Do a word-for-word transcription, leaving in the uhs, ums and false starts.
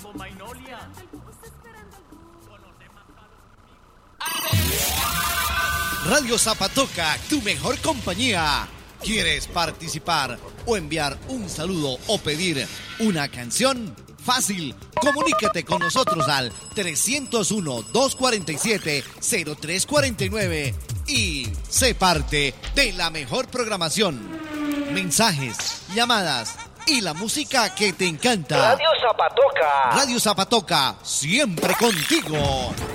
Radio Zapatoca, tu mejor compañía. ¿Quieres participar o enviar un saludo o pedir una canción? Fácil, comunícate con nosotros al trescientos uno, doscientos cuarenta y siete, cero tres cuarenta y nueve y sé parte de la mejor programación. Mensajes, llamadas y la música que te encanta. Radio Zapatoca. Radio Zapatoca, siempre contigo.